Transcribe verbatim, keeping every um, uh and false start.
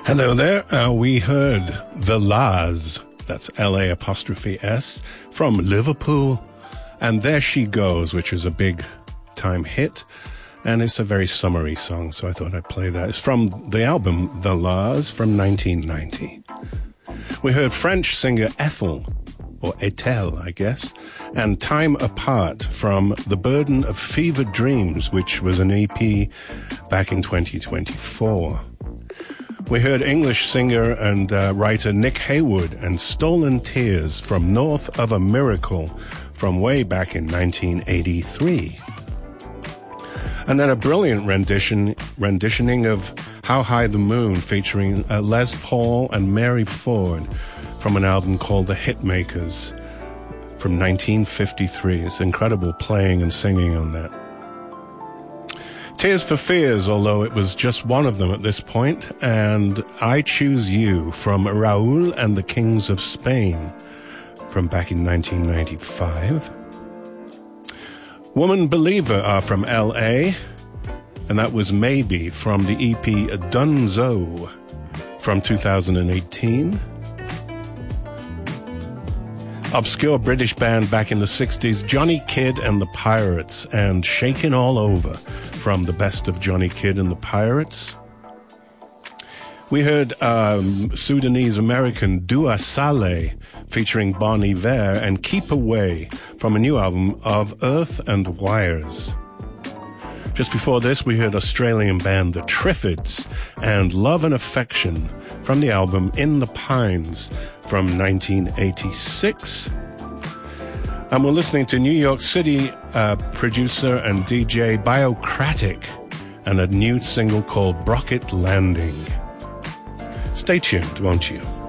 Hello there. Uh, we heard The La's, that's L A apostrophe S, from Liverpool, and There She Goes, which is a big time hit, and it's a very summery song, so I thought I'd play that. It's from the album The La's from nineteen ninety. We heard French singer Ethel, or Ethel, I guess, and Time Apart from The Burden of Fevered Dreams, which was an E P back in twenty twenty-four. We heard English singer and uh, writer Nick Haywood and Stolen Tears from North of a Miracle from way back in nineteen eighty-three. And then a brilliant rendition, renditioning of How High the Moon featuring uh, Les Paul and Mary Ford from an album called The Hitmakers from nineteen fifty-three. It's incredible playing and singing on that. Tears for Fears, although it was just one of them at this point, and I Choose You from Raúl and the Kings of Spain from back in nineteen ninety-five. Woman Believer are from L A, and that was Maybe from the E P Dunzo from two thousand eighteen. Obscure British band back in the sixties, Johnny Kidd and the Pirates, and Shakin' All Over from the best of Johnny Kidd and the Pirates. We heard um, Sudanese-American Dua Saleh featuring Bon Iver and Keep Away from a new album of Earth and Wires. Just before this, we heard Australian band The Triffids and Love and Affection from the album In the Pines from nineteen eighty-six. And we're listening to New York City uh, producer and D J Biocratic and a new single called Brocket Landing. Stay tuned, won't you?